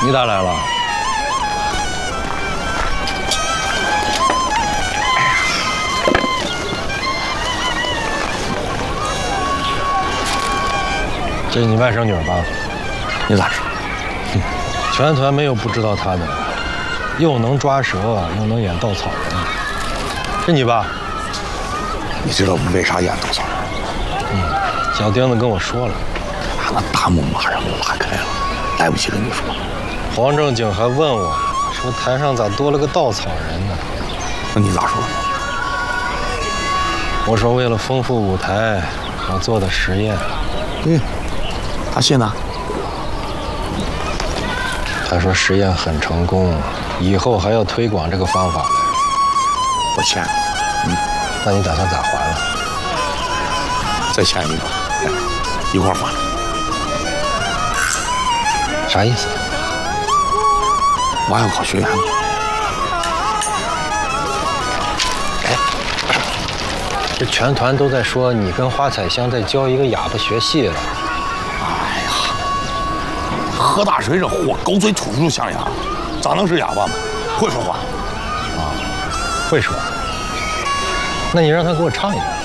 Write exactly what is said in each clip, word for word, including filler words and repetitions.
你咋来了？这是你外甥女吧？ 你咋知道？ 全团没有不知道她的，又能抓蛇，又能演稻草人。是你吧？ 你知道为啥演稻草人？ 嗯，小丁子跟我说了。 啊，那大幕马上就拉开了，来不及跟你说。 黄正经还问我说台上咋多了个稻草人呢？ 那你咋说？ 我说为了丰富舞台，我做的实验。 嗯，他信呢？ 他说实验很成功，以后还要推广这个方法来。 我欠。 嗯，那你打算咋还了？ 再欠一个，哎，一块还。 啥意思？ 我要考学员。 哎，这全团都在说你跟花彩香在教一个哑巴学戏了。 哎呀，何大水这货狗嘴吐出象牙，咋能是哑巴嘛？会说话。 啊，会说。那你让他给我唱一个。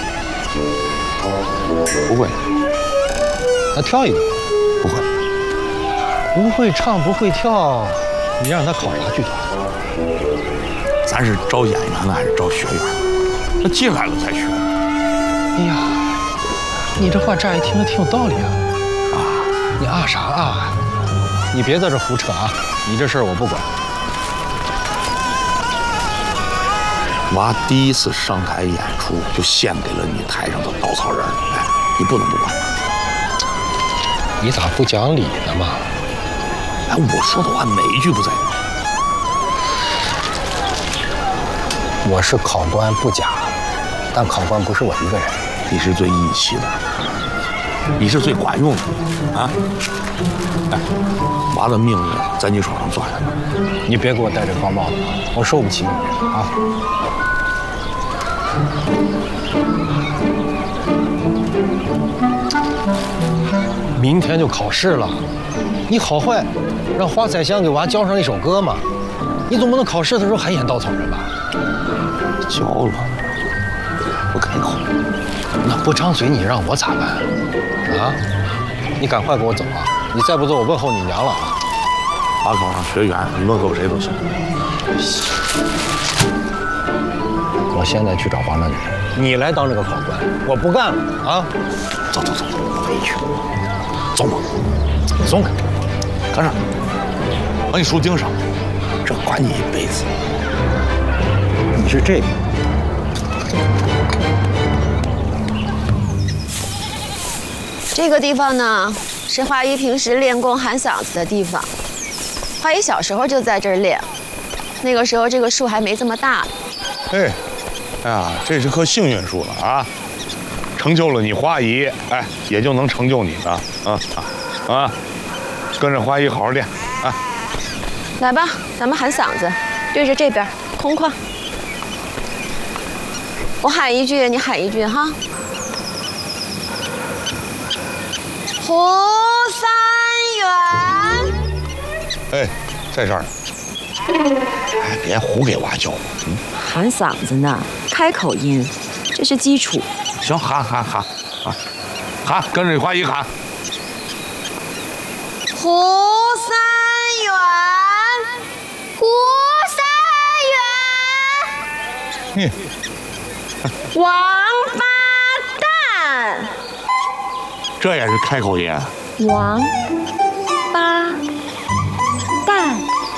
不会。 那跳一个。 不会。 不会唱不会跳，你让他考啥剧团？ 咱是招演员呢还是招学员？他进来了才学。 哎呀，你这话乍一听着挺有道理啊！啊，你啊啥啊？你别在这胡扯啊！你这事儿我不管。 娃第一次上台演出就献给了你台上的稻草人，哎，你不能不管他。 你咋不讲理呢嘛？ 哎，我说的话哪一句不在理？ 我是考官不假，但考官不是我一个人。 你是最义气的，你是最管用的啊！哎，娃的命运在你手上攥着呢。 你别给我戴这高帽子啊！我受不起你啊！明天就考试了，你好坏让花彩香给娃教上一首歌嘛？你总不能考试的时候还演稻草人吧？ 教了，不开口。 那不张嘴你让我咋办？啊！你赶快给我走啊！你再不走我问候你娘了啊！ 娃考上学员，你问候谁都行。 我现在去找黄大女，你来当这个考官，我不干了啊！ 走走走，委屈，走吧， 松开， 干啥？把你书盯上，这管你一辈子。 你是这个。 这个地方呢，是华姨平时练功喊嗓子的地方。华姨小时候就在这儿练，那个时候这个树还没这么大。 哎，哎呀，这是棵幸运树了啊！成就了你花姨，哎，也就能成就你了啊啊啊！跟着花姨好好练啊！ 来吧，咱们喊嗓子，对着这边空旷。我喊一句，你喊一句哈。胡三元。 哎，在这儿。哎，别胡给娃教。嗯， 喊嗓子呢，开口音，这是基础。 行，喊喊喊喊喊，跟着花姨喊。 胡三元，胡三元。嗯。王八蛋。 这也是开口音。 王八蛋。